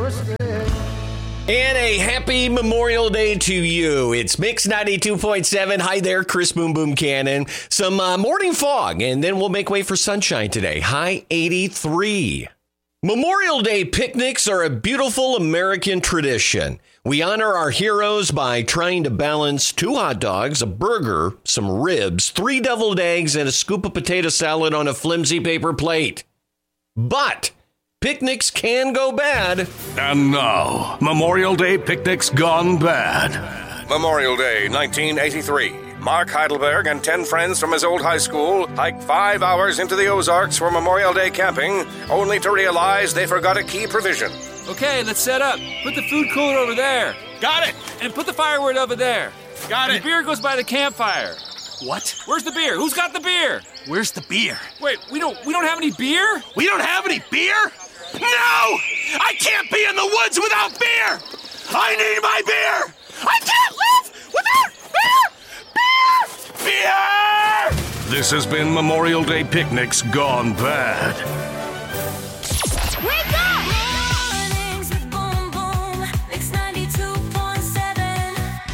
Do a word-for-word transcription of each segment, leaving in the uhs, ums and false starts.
twisted. And a happy Memorial Day to you. It's Mix ninety-two point seven. Hi there, Chris Boom Boom Cannon. Some uh, morning fog, and then we'll make way for sunshine today. High eighty-three. Memorial Day picnics are a beautiful American tradition. We honor our heroes by trying to balance two hot dogs, a burger, some ribs, three deviled eggs, and a scoop of potato salad on a flimsy paper plate. But picnics can go bad. And now, Memorial Day picnics gone bad. Memorial Day, nineteen eighty-three. Mark Heidelberg and ten friends from his old high school hiked five hours into the Ozarks for Memorial Day camping, only to realize they forgot a key provision. Okay, let's set up. Put the food cooler over there. Got it. And put the firewood over there. Got and it. The beer goes by the campfire. What? Where's the beer? Who's got the beer? Where's the beer? Wait, we don't we don't have any beer? We don't have any beer? No! I can't be in the woods without beer! I need my beer! I can't live without beer! Beer! Beer! This has been Memorial Day picnics gone bad. Wake up! Mornings with Boom Boom, Mix ninety-two point seven.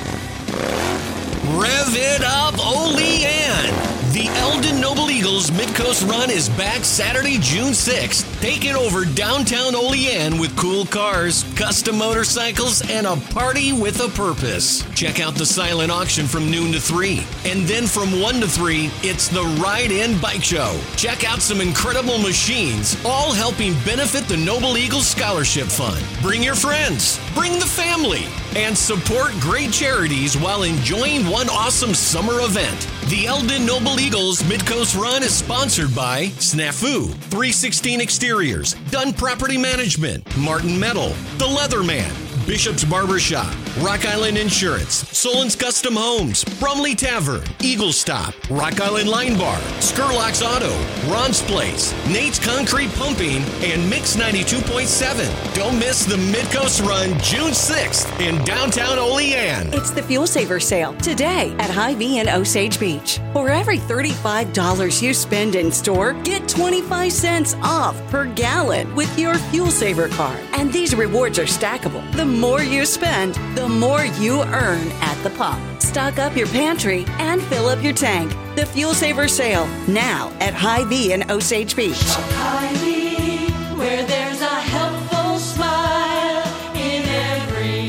Rev it up, Olean! The Eldon Noble Eagles Midcoast Run is back Saturday, June sixth. Taking over downtown Olean with cool cars, custom motorcycles, and a party with a purpose. Check out the silent auction from noon to three. And then from one to three, it's the Ride-In Bike Show. Check out some incredible machines, all helping benefit the Noble Eagles Scholarship Fund. Bring your friends, bring the family, and support great charities while enjoying one awesome summer event. The Eldon Noble Eagles Midcoast Run is sponsored by Snafu, three sixteen Exteriors, Dunn Property Management, Martin Metal, The Leatherman, Bishop's Barbershop, Rock Island Insurance, Solon's Custom Homes, Brumley Tavern, Eagle Stop, Rock Island Line Bar, Skurlock's Auto, Ron's Place, Nate's Concrete Pumping, and Mix ninety-two point seven. Don't miss the Midcoast Run June sixth in downtown Olean. It's the Fuel Saver Sale today at Hy-Vee in Osage Beach. For every thirty-five dollars you spend in store, get twenty-five cents off per gallon with your Fuel Saver card. And these rewards are stackable. The more you spend, the more you earn at the pump. Stock up your pantry and fill up your tank. The Fuel Saver Sale, now at Hy-Vee in Osage Beach. Hy-Vee, where there's a helpful smile in every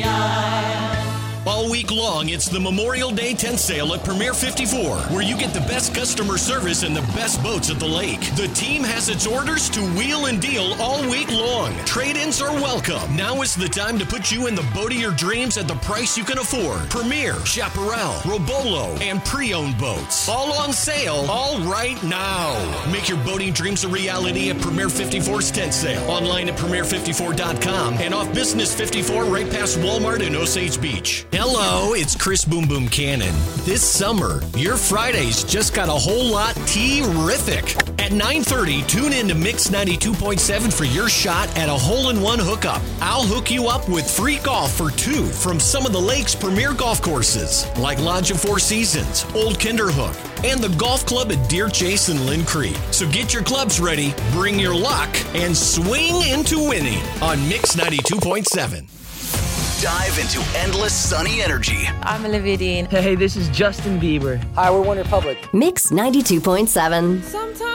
aisle. All week long, it's the Memorial Day tent sale at Premier fifty-four, where you get the best customer service and the best boats at the lake. The team has its orders to wheel and deal all week long. Trade-ins are welcome. Now is the time to put you in the boat of your dreams at the price you can afford. Premier, Chaparral, Robolo, and pre-owned boats. All on sale, all right now. Make your boating dreams a reality at Premier fifty-four's tent sale. Online at premier fifty-four dot com and off Business fifty-four right past Walmart in Osage Beach. Hello, it's Chris Boom Boom Cannon. This summer, your Fridays just got a whole lot terrific. At nine thirty, tune in to Mix ninety-two point seven for your shot at a hole-in-one hookup. I'll hook you up with free golf for two from some of the lake's premier golf courses, like Lodge of Four Seasons, Old Kinderhook, and the golf club at Deer Chase and Lynn Creek. So get your clubs ready, bring your luck, and swing into winning on Mix ninety-two point seven. Dive into endless sunny energy. I'm Olivia Dean. Hey, this is Justin Bieber. Hi, we're OneRepublic. Mix ninety-two point seven. Sometimes